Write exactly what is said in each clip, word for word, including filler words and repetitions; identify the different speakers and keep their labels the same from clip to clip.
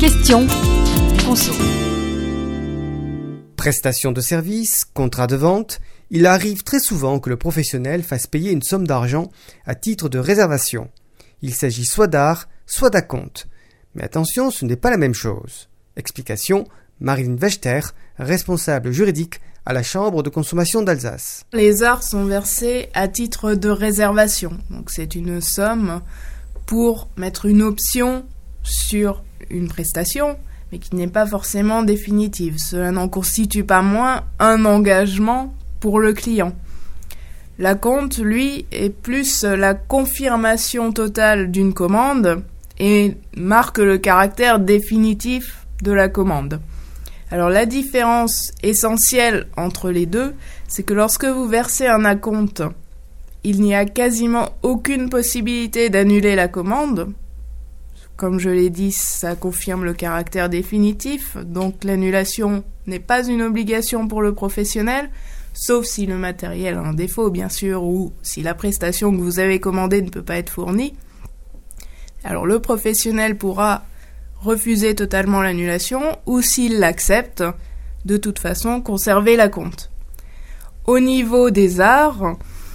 Speaker 1: Question conso.
Speaker 2: Prestation de service, contrat de vente, il arrive très souvent que le professionnel fasse payer une somme d'argent à titre de réservation. Il s'agit soit d'art, soit d'acompte. Mais attention, ce n'est pas la même chose. Explication, Marilyn Wechter, responsable juridique à la Chambre de consommation d'Alsace.
Speaker 3: Les arts sont versés à titre de réservation. Donc c'est une somme pour mettre une option sur une prestation, mais qui n'est pas forcément définitive. Cela n'en constitue pas moins un engagement pour le client. L'acompte, lui, est plus la confirmation totale d'une commande et marque le caractère définitif de la commande. Alors la différence essentielle entre les deux, c'est que lorsque vous versez un acompte, il n'y a quasiment aucune possibilité d'annuler la commande. Comme je l'ai dit, ça confirme le caractère définitif, donc l'annulation n'est pas une obligation pour le professionnel, sauf si le matériel a un défaut, bien sûr, ou si la prestation que vous avez commandée ne peut pas être fournie. Alors le professionnel pourra refuser totalement l'annulation, ou s'il l'accepte, de toute façon, conserver l'acompte. Au niveau des arts,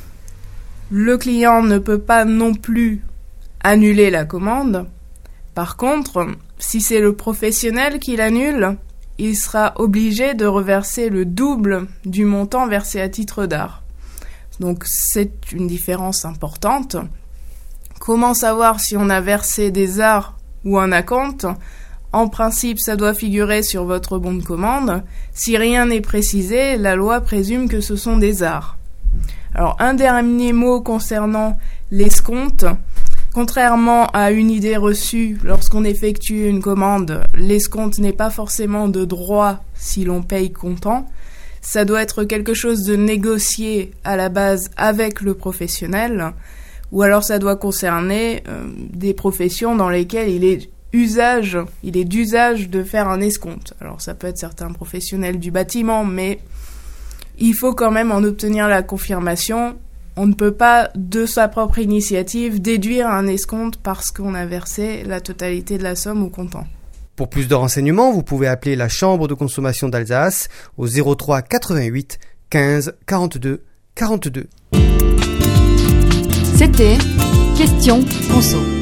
Speaker 3: le client ne peut pas non plus annuler la commande. Par contre, si c'est le professionnel qui l'annule, il sera obligé de reverser le double du montant versé à titre d'art. Donc c'est une différence importante. Comment savoir si on a versé des arts ou un acompte ? En principe, ça doit figurer sur votre bon de commande. Si rien n'est précisé, la loi présume que ce sont des arts. Alors, un dernier mot concernant l'escompte. Contrairement à une idée reçue, lorsqu'on effectue une commande, l'escompte n'est pas forcément de droit si l'on paye comptant. Ça doit être quelque chose de négocié à la base avec le professionnel, ou alors ça doit concerner euh, des professions dans lesquelles il est usage, il est d'usage de faire un escompte. Alors ça peut être certains professionnels du bâtiment, mais il faut quand même en obtenir la confirmation. On ne peut pas, de sa propre initiative, déduire un escompte parce qu'on a versé la totalité de la somme au comptant.
Speaker 2: Pour plus de renseignements, vous pouvez appeler la Chambre de consommation d'Alsace au zéro trois quatre-vingt-huit quinze quarante-deux quarante-deux.
Speaker 1: C'était Question conso.